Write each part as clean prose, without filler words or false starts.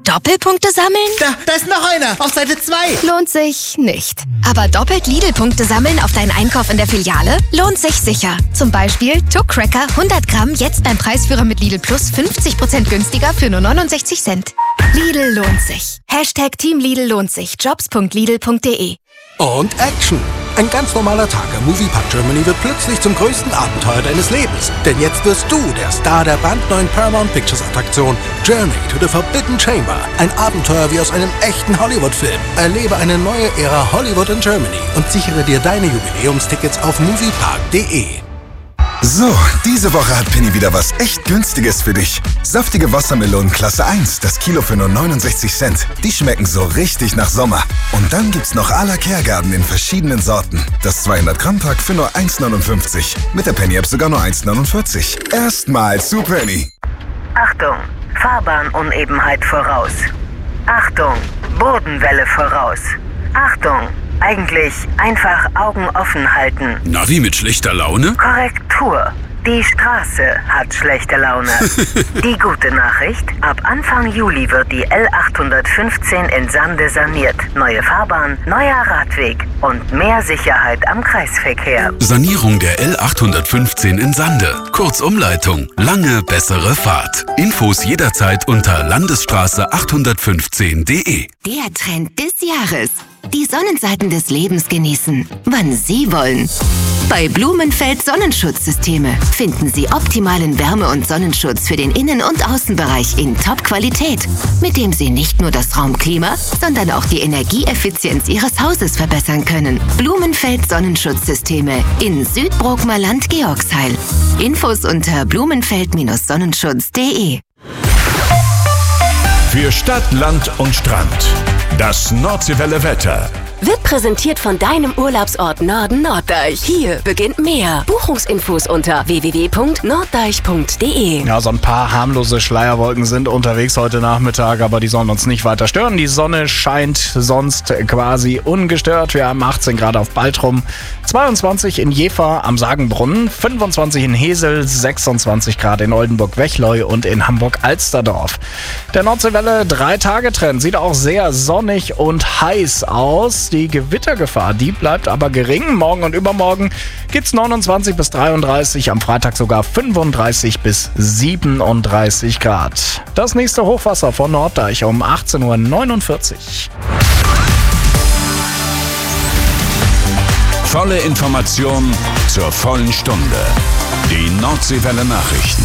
Doppelpunkte sammeln? Da ist noch einer, auf Seite 2. Lohnt sich nicht. Aber doppelt Lidl-Punkte sammeln auf deinen Einkauf in der Filiale lohnt sich sicher. Zum Beispiel Tuck-Cracker 100 Gramm jetzt beim Preisführer mit Lidl Plus 50% günstiger für nur 69 Cent. Lidl lohnt sich. #Team Lidl lohnt sich. Jobs.lidl.de. Und Action! Ein ganz normaler Tag am Moviepark Germany wird plötzlich zum größten Abenteuer deines Lebens. Denn jetzt wirst du der Star der brandneuen Paramount Pictures Attraktion Journey to the Forbidden Chamber. Ein Abenteuer wie aus einem echten Hollywood-Film. Erlebe eine neue Ära Hollywood in Germany und sichere dir deine Jubiläumstickets auf moviepark.de. So, diese Woche hat Penny wieder was echt Günstiges für dich. Saftige Wassermelonen Klasse 1, das Kilo für nur 69 Cent. Die schmecken so richtig nach Sommer. Und dann gibt's noch à la Kergarten in verschiedenen Sorten. Das 200 Gramm Pack für nur 1,59. Mit der Penny-App sogar nur 1,49. Erstmal zu Penny. Achtung, Fahrbahnуnebenheit voraus. Achtung, Bodenwelle voraus. Achtung, eigentlich einfach Augen offen halten. Navi mit schlechter Laune? Korrektur. Die Straße hat schlechte Laune. Die gute Nachricht, ab Anfang Juli wird die L815 in Sande saniert. Neue Fahrbahn, neuer Radweg und mehr Sicherheit am Kreisverkehr. Sanierung der L815 in Sande. Kurzumleitung. Lange bessere Fahrt. Infos jederzeit unter landesstraße815.de. Der Trend des Jahres. Die Sonnenseiten des Lebens genießen, wann Sie wollen. Bei Blumenfeld Sonnenschutzsysteme finden Sie optimalen Wärme- und Sonnenschutz für den Innen- und Außenbereich in Top-Qualität, mit dem Sie nicht nur das Raumklima, sondern auch die Energieeffizienz Ihres Hauses verbessern können. Blumenfeld Sonnenschutzsysteme in Südbrookmerland Georgsheil. Infos unter blumenfeld-sonnenschutz.de. Für Stadt, Land und Strand. Das Nordseewelle Wetter. Wird präsentiert von deinem Urlaubsort Norden Norddeich. Hier beginnt mehr. Buchungsinfos unter www.norddeich.de. Ja, so ein paar harmlose Schleierwolken sind unterwegs heute Nachmittag, aber die sollen uns nicht weiter stören. Die Sonne scheint sonst quasi ungestört. Wir haben 18 Grad auf Baltrum, 22 in Jever am Sagenbrunnen, 25 in Hesel, 26 Grad in Oldenburg-Wechleu und in Hamburg-Alsterdorf. Der Nordseewelle 3-Tage-Trend sieht auch sehr sonnig und heiß aus. Die Gewittergefahr, die bleibt aber gering. Morgen und übermorgen gibt's 29 bis 33, am Freitag sogar 35 bis 37 Grad. Das nächste Hochwasser von Norddeich um 18:49 Uhr. Volle Information zur vollen Stunde. Die Nordseewelle Nachrichten.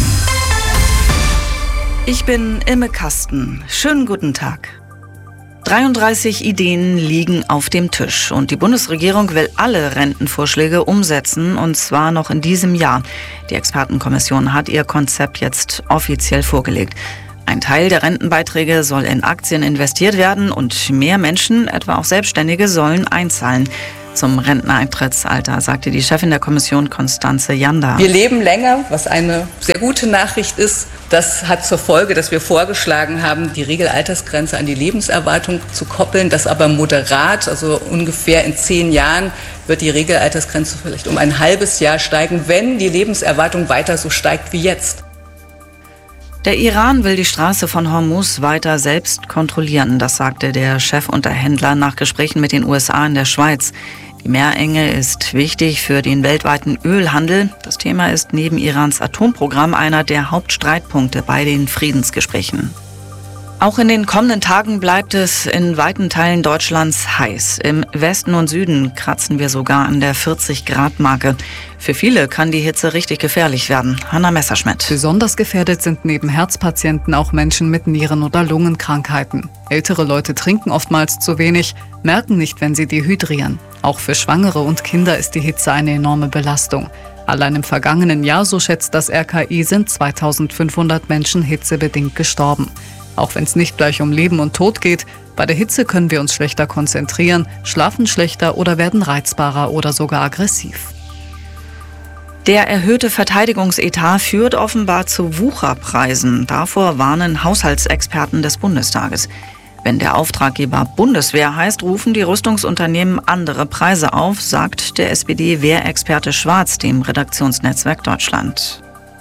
Ich bin Imme Kasten. Schönen guten Tag. 33 Ideen liegen auf dem Tisch und die Bundesregierung will alle Rentenvorschläge umsetzen, und zwar noch in diesem Jahr. Die Expertenkommission hat ihr Konzept jetzt offiziell vorgelegt. Ein Teil der Rentenbeiträge soll in Aktien investiert werden und mehr Menschen, etwa auch Selbstständige, sollen einzahlen. Zum Renteneintrittsalter, sagte die Chefin der Kommission Constanze Janda. Wir leben länger, was eine sehr gute Nachricht ist. Das hat zur Folge, dass wir vorgeschlagen haben, die Regelaltersgrenze an die Lebenserwartung zu koppeln. Das aber moderat, also ungefähr in 10 Jahren wird die Regelaltersgrenze vielleicht um ein halbes Jahr steigen, wenn die Lebenserwartung weiter so steigt wie jetzt. Der Iran will die Straße von Hormuz weiter selbst kontrollieren, das sagte der Chefunterhändler nach Gesprächen mit den USA in der Schweiz. Die Meerenge ist wichtig für den weltweiten Ölhandel. Das Thema ist neben Irans Atomprogramm einer der Hauptstreitpunkte bei den Friedensgesprächen. Auch in den kommenden Tagen bleibt es in weiten Teilen Deutschlands heiß. Im Westen und Süden kratzen wir sogar an der 40-Grad-Marke. Für viele kann die Hitze richtig gefährlich werden. Hanna Messerschmidt. Besonders gefährdet sind neben Herzpatienten auch Menschen mit Nieren- oder Lungenkrankheiten. Ältere Leute trinken oftmals zu wenig, merken nicht, wenn sie dehydrieren. Auch für Schwangere und Kinder ist die Hitze eine enorme Belastung. Allein im vergangenen Jahr, so schätzt das RKI, sind 2500 Menschen hitzebedingt gestorben. Auch wenn es nicht gleich um Leben und Tod geht, bei der Hitze können wir uns schlechter konzentrieren, schlafen schlechter oder werden reizbarer oder sogar aggressiv. Der erhöhte Verteidigungsetat führt offenbar zu Wucherpreisen. Davor warnen Haushaltsexperten des Bundestages. Wenn der Auftraggeber Bundeswehr heißt, rufen die Rüstungsunternehmen andere Preise auf, sagt der SPD-Wehrexperte Schwarz dem Redaktionsnetzwerk Deutschland.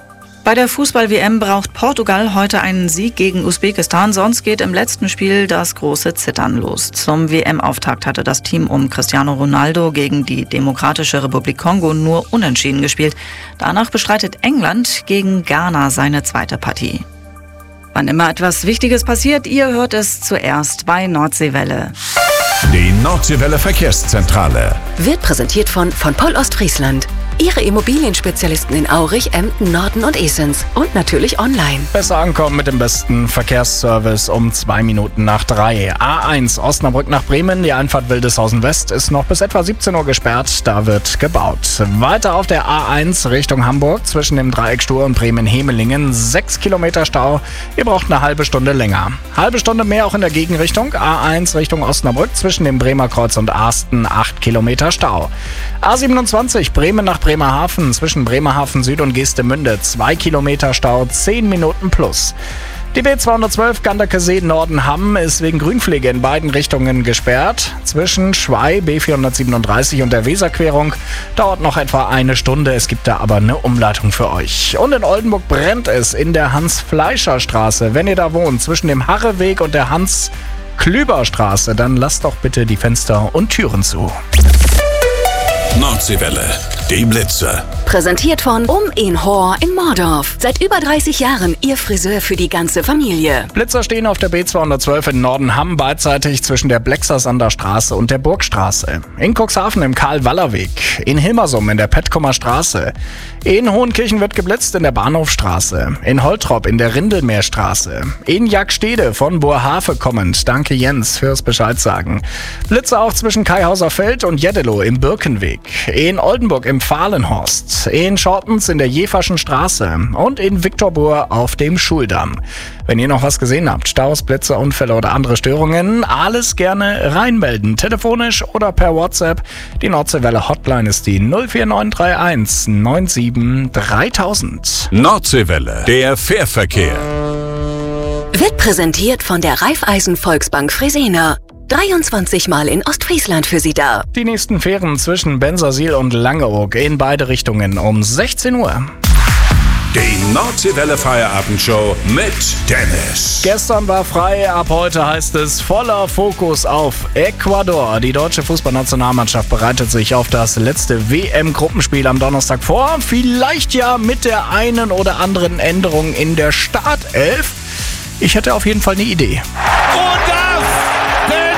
Bei der Fußball-WM braucht Portugal heute einen Sieg gegen Usbekistan, sonst geht im letzten Spiel das große Zittern los. Zum WM-Auftakt hatte das Team um Cristiano Ronaldo gegen die Demokratische Republik Kongo nur unentschieden gespielt. Danach bestreitet England gegen Ghana seine zweite Partie. Wann immer etwas Wichtiges passiert, ihr hört es zuerst bei Nordseewelle. Die Nordseewelle Verkehrszentrale Wird präsentiert von Poll Ostfriesland. Ihre Immobilienspezialisten in Aurich, Emden, Norden und Esens. Und natürlich online. Besser ankommen mit dem besten Verkehrsservice um 2 Minuten nach 3. A1 Osnabrück nach Bremen. Die Einfahrt Wildeshausen West ist noch bis etwa 17 Uhr gesperrt. Da wird gebaut. Weiter auf der A1 Richtung Hamburg zwischen dem Dreieck Stur und Bremen-Hemelingen. 6 Kilometer Stau. Ihr braucht eine halbe Stunde länger. Halbe Stunde mehr auch in der Gegenrichtung. A1 Richtung Osnabrück zwischen dem Bremer Kreuz und Arsten. 8 Kilometer Stau. A27 Bremen nach Bremerhaven zwischen Bremerhaven Süd und Geestemünde 2 Kilometer Stau, 10 Minuten plus. Die B212 Ganderkesee Norden-Hamm ist wegen Grünpflege in beiden Richtungen gesperrt. Zwischen Schwei B437 und der Weserquerung dauert noch etwa eine Stunde. Es gibt da aber eine Umleitung für euch. Und in Oldenburg brennt es in der Hans-Fleischer-Straße. Wenn ihr da wohnt, zwischen dem Harreweg und der Hans-Klüber-Straße, dann lasst doch bitte die Fenster und Türen zu. Nordseewelle, die Blitze. Präsentiert von in Hor in Mordorf. Seit über 30 Jahren Ihr Friseur für die ganze Familie. Blitzer stehen auf der B212 in Norden-Hamm beidseitig zwischen der Blexersander Straße und der Burgstraße. In Cuxhaven im Karl-Waller-Weg. In Hilmersum in der Petkumer Straße. In Hohenkirchen wird geblitzt in der Bahnhofstraße. In Holtrop in der Rindelmeerstraße. In Jagdstede von Boerhaave kommend. Danke Jens fürs Bescheid sagen. Blitzer auch zwischen Kaihauser Feld und Jeddelo im Birkenweg. In Oldenburg im Fahlenhorst. In Schortens in der Jeverschen Straße. Und in Viktorboer auf dem Schuldamm. Wenn ihr noch was gesehen habt, Staus, Blitze, Unfälle oder andere Störungen, alles gerne reinmelden. Telefonisch oder per WhatsApp. Die Nordseewelle Hotline ist die 04931 97 3000. Nordseewelle, der Fährverkehr. Wird präsentiert von der Raiffeisen Volksbank Fresenier. 23 Mal in Ostfriesland für Sie da. Die nächsten Fähren zwischen Bensersiel und Langeoog in beide Richtungen um 16 Uhr. Die Nordseewelle Feierabendshow mit Dennis. Gestern war frei, ab heute heißt es voller Fokus auf Ecuador. Die deutsche Fußballnationalmannschaft bereitet sich auf das letzte WM-Gruppenspiel am Donnerstag vor. Vielleicht ja mit der einen oder anderen Änderung in der Startelf. Ich hätte auf jeden Fall eine Idee. Und